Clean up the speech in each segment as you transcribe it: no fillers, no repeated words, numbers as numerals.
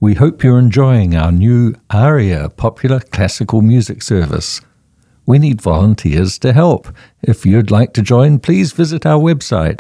We hope you're enjoying our new ARIA popular classical music service. We need volunteers to help. If you'd like to join, please visit our website,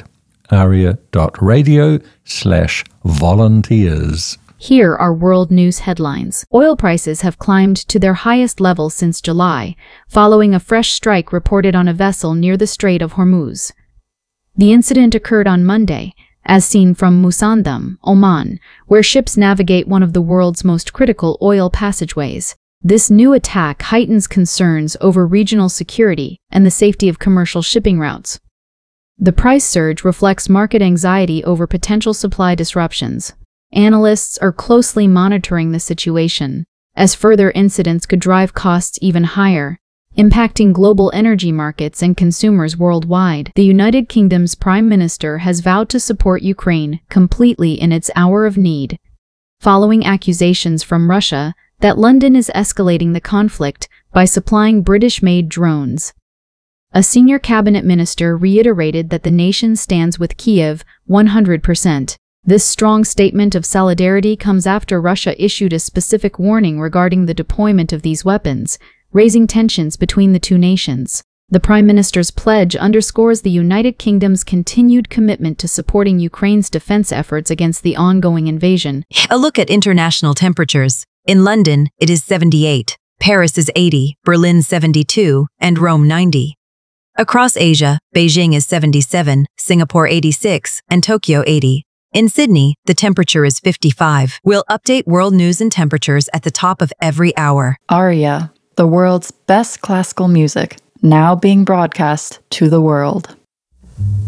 aria.radio/volunteers. Here are world news headlines. Oil prices have climbed to their highest level since July, following a fresh strike reported on a vessel near the Strait of Hormuz. The incident occurred on Monday, as seen from Musandam, Oman, where ships navigate one of the world's most critical oil passageways. This new attack heightens concerns over regional security and the safety of commercial shipping routes. The price surge reflects market anxiety over potential supply disruptions. Analysts are closely monitoring the situation, as further incidents could drive costs even higher, impacting global energy markets and consumers worldwide. The United Kingdom's Prime Minister has vowed to support Ukraine completely in its hour of need, following accusations from Russia that London is escalating the conflict by supplying British-made drones. A senior cabinet minister reiterated that the nation stands with Kyiv 100%. This strong statement of solidarity comes after Russia issued a specific warning regarding the deployment of these weapons, raising tensions between the two nations. The Prime Minister's pledge underscores the United Kingdom's continued commitment to supporting Ukraine's defense efforts against the ongoing invasion. A look at international temperatures. In London, it is 78, Paris is 80, Berlin 72, and Rome 90. Across Asia, Beijing is 77, Singapore 86, and Tokyo 80. In Sydney, the temperature is 55. We'll update world news and temperatures at the top of every hour. ARIA, the world's best classical music, now being broadcast to the world.